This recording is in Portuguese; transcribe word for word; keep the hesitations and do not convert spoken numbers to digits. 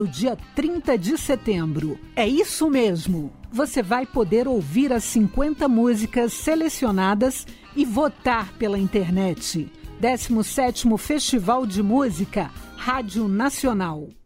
no dia trinta de setembro. É isso mesmo! Você vai poder ouvir as cinquenta músicas selecionadas e votar pela internet. décimo sétimo Festival de Música Rádio Nacional.